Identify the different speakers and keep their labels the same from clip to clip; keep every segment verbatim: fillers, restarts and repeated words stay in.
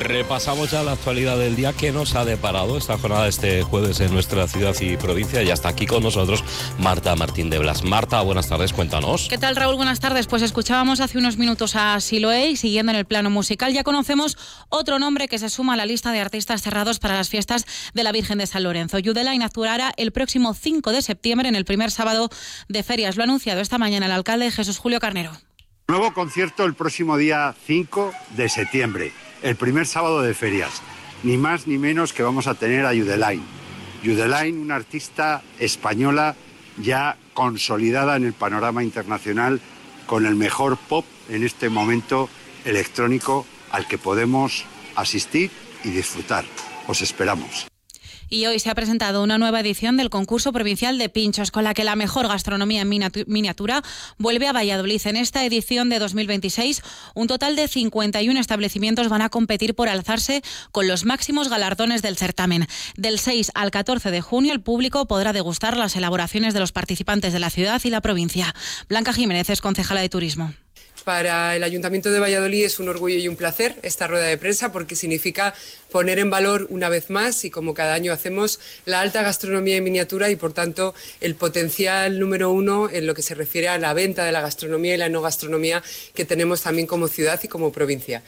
Speaker 1: Repasamos ya la actualidad del día que nos ha deparado esta jornada este jueves en nuestra ciudad y provincia. Y hasta aquí con nosotros Marta Martín de Blas. Marta, buenas tardes, cuéntanos.
Speaker 2: ¿Qué tal, Raúl? Buenas tardes. Pues escuchábamos hace unos minutos a Siloé y siguiendo en el plano musical ya conocemos otro nombre que se suma a la lista de artistas cerrados para las fiestas de la Virgen de San Lorenzo. Youth-Line actuará el próximo cinco de septiembre en el primer sábado de ferias. Lo ha anunciado esta mañana el alcalde Jesús Julio Carnero.
Speaker 3: Nuevo concierto el próximo día cinco de septiembre, el primer sábado de ferias. Ni más ni menos que vamos a tener a Youth-Line. Youth-Line, una artista española ya consolidada en el panorama internacional con el mejor pop en este momento electrónico al que podemos asistir y disfrutar. Os esperamos.
Speaker 2: Y hoy se ha presentado una nueva edición del concurso provincial de pinchos, con la que la mejor gastronomía en miniatura vuelve a Valladolid. En esta edición de dos mil veintiséis, un total de cincuenta y uno establecimientos van a competir por alzarse con los máximos galardones del certamen. Del seis al catorce de junio, el público podrá degustar las elaboraciones de los participantes de la ciudad y la provincia. Blanca Jiménez es concejala de Turismo.
Speaker 4: Para el Ayuntamiento de Valladolid es un orgullo y un placer esta rueda de prensa porque significa poner en valor una vez más y como cada año hacemos la alta gastronomía en miniatura y por tanto el potencial número uno en lo que se refiere a la venta de la gastronomía y la no gastronomía que tenemos también como ciudad y como provincia.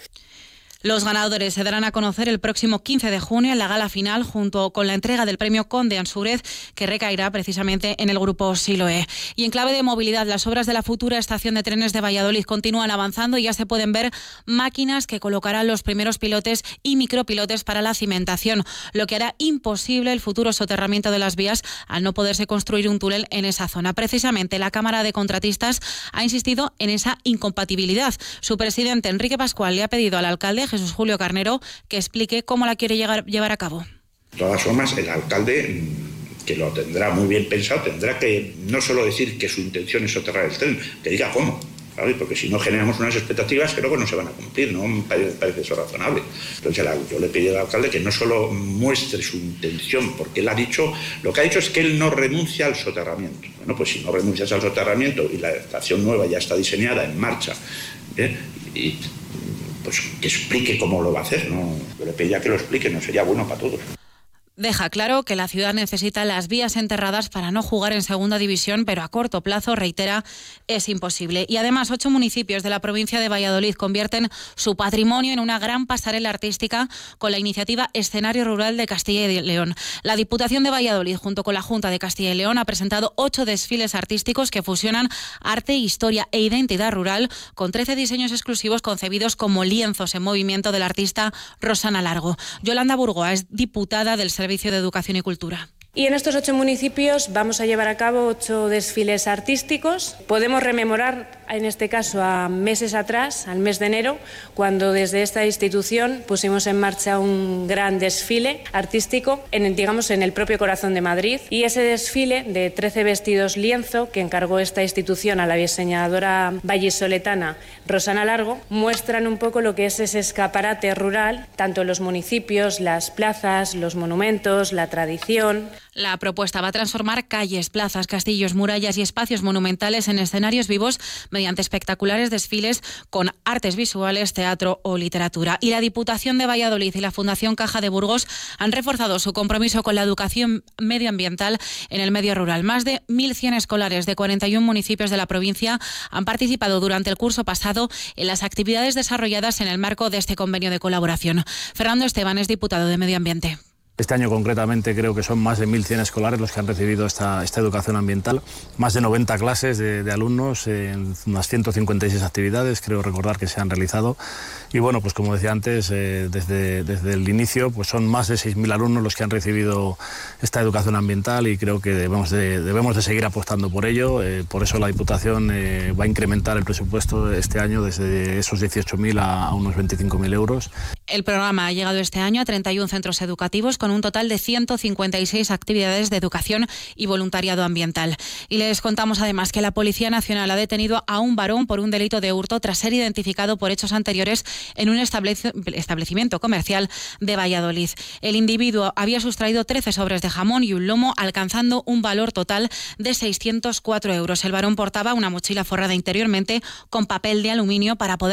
Speaker 2: Los ganadores se darán a conocer el próximo quince de junio en la gala final junto con la entrega del premio Conde Ansúrez, que recaerá precisamente en el grupo Siloé. Y en clave de movilidad, las obras de la futura estación de trenes de Valladolid continúan avanzando y ya se pueden ver máquinas que colocarán los primeros pilotes y micropilotes para la cimentación, lo que hará imposible el futuro soterramiento de las vías al no poderse construir un túnel en esa zona. Precisamente la Cámara de Contratistas ha insistido en esa incompatibilidad. Su presidente, Enrique Pascual, le ha pedido al alcalde Jesús Julio Carnero que explique cómo la quiere llegar, llevar a cabo.
Speaker 5: De todas formas, el alcalde, que lo tendrá muy bien pensado, tendrá que no solo decir que su intención es soterrar el tren, que diga cómo, ¿sabes? Porque si no generamos unas expectativas que luego no se van a cumplir, no me parece, parece eso razonable. Entonces yo le pedí al alcalde que no solo muestre su intención, porque él ha dicho, lo que ha dicho es que él no renuncia al soterramiento. Bueno, pues si no renuncias al soterramiento y la estación nueva ya está diseñada, en marcha, ¿eh? y pues que explique cómo lo va a hacer, ¿no? Yo le pedía que lo explique, no sería bueno para todos.
Speaker 2: Deja claro que la ciudad necesita las vías enterradas para no jugar en segunda división, pero a corto plazo, reitera, es imposible. Y además, ocho municipios de la provincia de Valladolid convierten su patrimonio en una gran pasarela artística con la iniciativa Escenario Rural de Castilla y León. La Diputación de Valladolid, junto con la Junta de Castilla y León, ha presentado ocho desfiles artísticos que fusionan arte, historia e identidad rural, con trece diseños exclusivos concebidos como lienzos en movimiento del artista Rosana Largo. Yolanda Burgoa es diputada del Servicio Servicio de Educación y Cultura.
Speaker 6: Y en estos ocho municipios vamos a llevar a cabo ocho desfiles artísticos. Podemos rememorar, en este caso, a meses atrás, al mes de enero, cuando desde esta institución pusimos en marcha un gran desfile artístico, en, digamos, en el propio corazón de Madrid. Y ese desfile de trece vestidos lienzo que encargó esta institución a la diseñadora vallisoletana Rosana Largo, muestran un poco lo que es ese escaparate rural, tanto en los municipios, las plazas, los monumentos, la tradición.
Speaker 2: La propuesta va a transformar calles, plazas, castillos, murallas y espacios monumentales en escenarios vivos mediante espectaculares desfiles con artes visuales, teatro o literatura. Y la Diputación de Valladolid y la Fundación Caja de Burgos han reforzado su compromiso con la educación medioambiental en el medio rural. Más de mil cien escolares de cuarenta y uno municipios de la provincia han participado durante el curso pasado en las actividades desarrolladas en el marco de este convenio de colaboración. Fernando Esteban es diputado de Medio Ambiente.
Speaker 7: Este año concretamente creo que son más de mil cien escolares los que han recibido esta, esta educación ambiental, más de noventa clases de, de alumnos en unas ciento cincuenta y seis actividades, creo recordar que se han realizado. Y bueno, pues como decía antes, eh, desde, desde el inicio pues son más de seis mil alumnos los que han recibido esta educación ambiental y creo que debemos de, debemos de seguir apostando por ello. Eh, por eso la Diputación eh, va a incrementar el presupuesto este año desde esos dieciocho mil a, a unos veinticinco mil euros.
Speaker 2: El programa ha llegado este año a treinta y uno centros educativos con un total de ciento cincuenta y seis actividades de educación y voluntariado ambiental. Y les contamos además que la Policía Nacional ha detenido a un varón por un delito de hurto tras ser identificado por hechos anteriores en un establecimiento comercial de Valladolid. El individuo había sustraído trece sobres de jamón y un lomo, alcanzando un valor total de seiscientos cuatro euros. El varón portaba una mochila forrada interiormente con papel de aluminio para poder